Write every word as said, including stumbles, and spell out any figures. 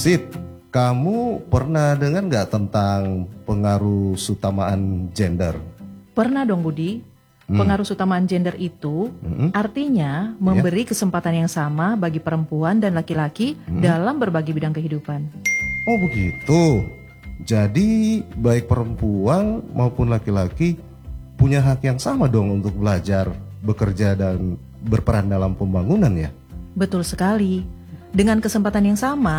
Sip, kamu pernah dengar nggak tentang pengaruh keutamaan gender? Pernah dong Budi. Pengaruh keutamaan gender itu Hmm. artinya memberi kesempatan yang sama bagi perempuan dan laki-laki dalam berbagai bidang kehidupan. Oh begitu. Jadi baik perempuan maupun laki-laki punya hak yang sama dong untuk belajar, bekerja dan berperan dalam pembangunan ya? Betul sekali. Dengan kesempatan yang sama,